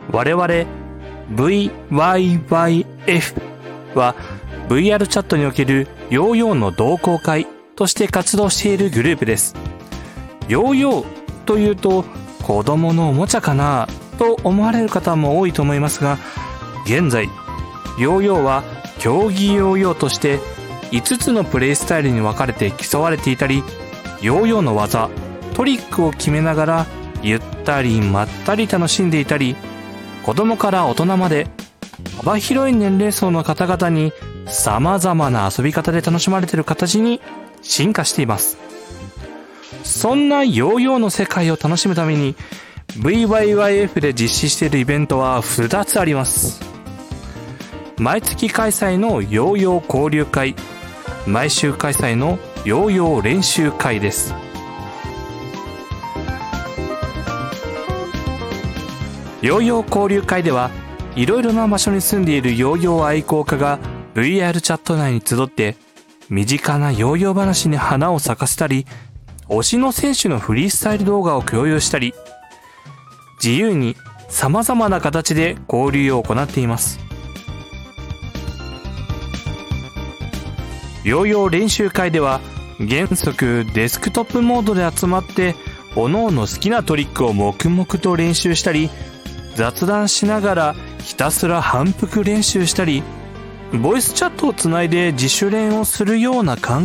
我々 VYYF は VR チャットにおけるヨーヨーの同好会として活動しているグループです。ヨーヨーというと子供のおもちゃかなと思われる方も多いと思いますが、現在ヨーヨーは競技ヨーヨーとして5つのプレイスタイルに分かれて競われていたり、ヨーヨーの技、トリックを決めながらゆったりまったり楽しんでいたり、子供から大人まで幅広い年齢層の方々に様々な遊び方で楽しまれている形に進化しています。そんなヨーヨーの世界を楽しむために VYYF で実施しているイベントは2つあります。毎月開催のヨーヨー交流会、毎週開催のヨーヨー練習会です。ヨーヨー交流会ではいろいろな場所に住んでいるヨーヨー愛好家が VR チャット内に集って身近なヨーヨー話に花を咲かせたり、推しの選手のフリースタイル動画を共有したり、自由に様々な形で交流を行っています。ヨーヨー練習会では原則デスクトップモードで集まって各々好きなトリックを黙々と練習したり、雑談しながらひたすら反復練習したり、ボイスチャットをつないで自主練をするような感